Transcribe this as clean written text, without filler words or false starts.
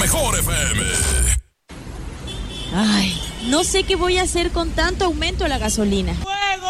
mejor FM. Ay, no sé qué voy a hacer con tanto aumento a la gasolina. ¡Fuego!